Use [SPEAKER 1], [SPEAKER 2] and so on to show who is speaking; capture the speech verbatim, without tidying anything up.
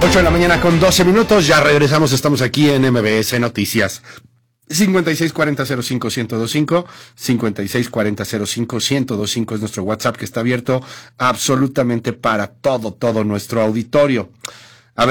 [SPEAKER 1] ocho de la mañana con doce minutos, ya regresamos, estamos aquí en M B S Noticias. cincuenta y seis cuarenta cero cinco ciento veinticinco, cincuenta y seis cuarenta cero cinco ciento veinticinco es nuestro WhatsApp que está abierto absolutamente para todo, todo nuestro auditorio.